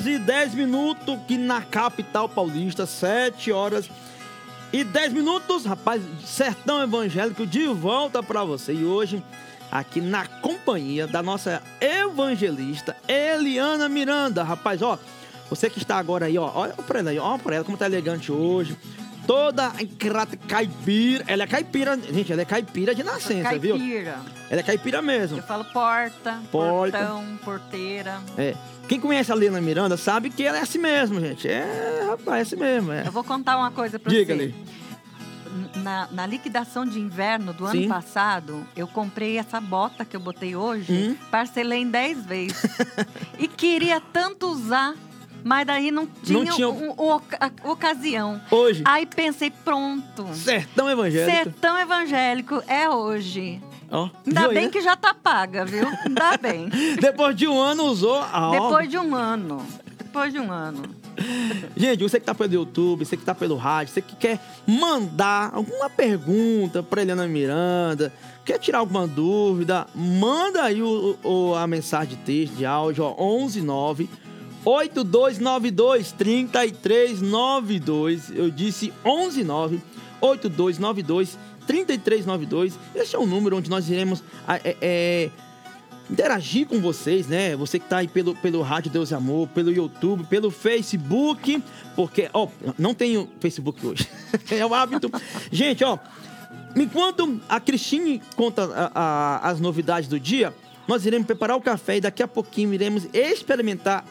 7h10 aqui na capital paulista, 7h10, rapaz, Sertão Evangélico de volta pra você. E hoje, aqui na companhia da nossa evangelista Eliana Miranda. Rapaz, ó, você que está agora aí, ó, olha pra ela aí, ó, pra ela como tá elegante hoje. Toda caipira. Ela é caipira, gente, ela é caipira de nascença, viu? Caipira. Ela é caipira mesmo. Eu falo porta, portão, porteira. É. Quem conhece a Eliana Miranda sabe que ela é assim mesmo, gente. É, rapaz, é assim mesmo. É. Eu vou contar uma coisa pra Diga, você. Ali. Na liquidação de inverno do ano passado, eu comprei essa bota que eu botei hoje, parcelei em 10 vezes. E queria tanto usar, mas daí não tinha ocasião. Hoje. Aí pensei, pronto. Sertão Evangélico. Sertão Evangélico é hoje. Ó, Ainda bem aí, né? que já tá paga, viu? Ainda bem. Depois de um ano usou a Depois de um ano. Depois de um ano. Gente, você que tá pelo YouTube, você que tá pelo rádio, você que quer mandar alguma pergunta pra Eliana Miranda, quer tirar alguma dúvida, manda aí a mensagem de texto, de áudio, ó, 119 8292 3392. Eu disse 119 8292 3392. Esse é o número onde nós iremos interagir com vocês, né? Você que tá aí pelo Rádio Deus e Amor, pelo YouTube, pelo Facebook, porque, ó, não tenho Facebook hoje. É o hábito. Gente, ó, enquanto a Cristine conta as novidades do dia, nós iremos preparar o café e daqui a pouquinho iremos experimentar